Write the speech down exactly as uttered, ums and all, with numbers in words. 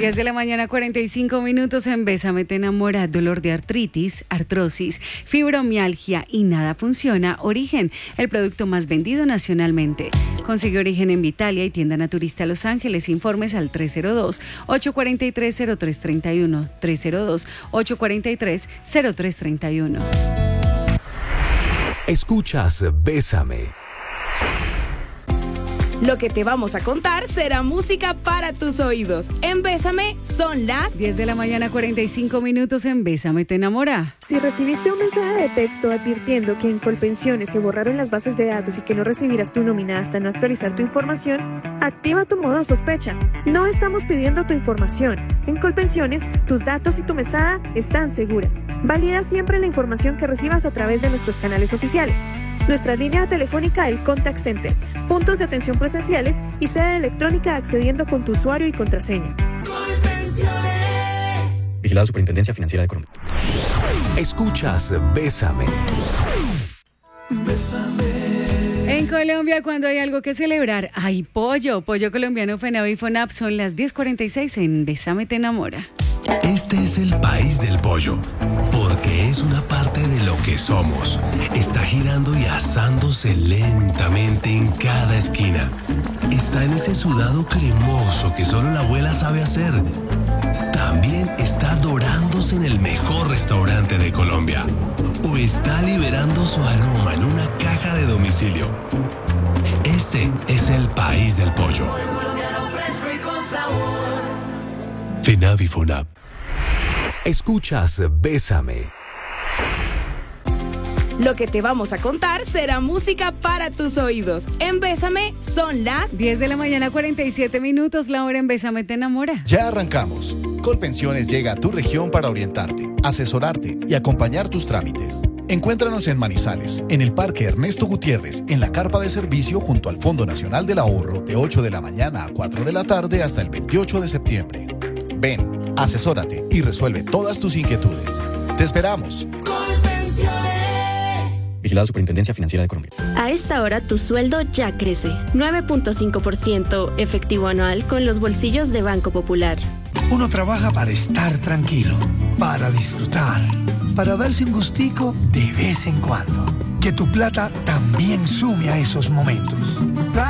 diez de la mañana, cuarenta y cinco minutos en Bésame te enamora. Dolor de artritis, artrosis, fibromialgia y nada funciona. Origen, el producto más vendido nacionalmente. Consigue Origen en Vitalia y tienda naturista Los Ángeles. Informes al tres cero dos, ocho cuatro tres, cero tres tres uno. tres cero dos, ocho cuatro tres, cero tres tres uno. Escuchas Bésame. Lo que te vamos a contar será música para tus oídos. En Bésame son las diez de la mañana, cuarenta y cinco minutos en Bésame te enamora. Si recibiste un mensaje de texto advirtiendo que en Colpensiones se borraron las bases de datos y que no recibirás tu nómina hasta no actualizar tu información, activa tu modo sospecha. No estamos pidiendo tu información. En Colpensiones, tus datos y tu mesada están seguras. Valida siempre la información que recibas a través de nuestros canales oficiales. Nuestra línea telefónica, el Contact Center, puntos de atención presenciales y sede electrónica accediendo con tu usuario y contraseña. Vigilado Superintendencia Financiera de Colombia. Escuchas Bésame. Bésame. En Colombia, cuando hay algo que celebrar, hay pollo. Pollo colombiano FENAVI y FONAP. Son las diez cuarenta y seis en Bésame te enamora. Este es el país del pollo, porque es una parte de lo que somos. Está girando y asándose lentamente en cada esquina. Está en ese sudado cremoso que solo la abuela sabe hacer. También está dorándose en el mejor restaurante de Colombia. O está liberando su aroma en una caja de domicilio. Este es el país del pollo. FENAVI FONAP. Escuchas Bésame. Lo que te vamos a contar será música para tus oídos. En Bésame son las diez de la mañana, cuarenta y siete minutos. La hora en Bésame te enamora. Ya arrancamos. Colpensiones llega a tu región para orientarte, asesorarte y acompañar tus trámites. Encuéntranos en Manizales, en el Parque Ernesto Gutiérrez, en la carpa de servicio junto al Fondo Nacional del Ahorro, de ocho de la mañana a cuatro de la tarde hasta el veintiocho de septiembre. Ven, asesórate y resuelve todas tus inquietudes. Te esperamos. Vigilado Superintendencia Financiera de Colombia. A esta hora tu sueldo ya crece. nueve punto cinco por ciento efectivo anual con los bolsillos de Banco Popular. Uno trabaja para estar tranquilo, para disfrutar, para darse un gustico de vez en cuando. Que tu plata también sume a esos momentos.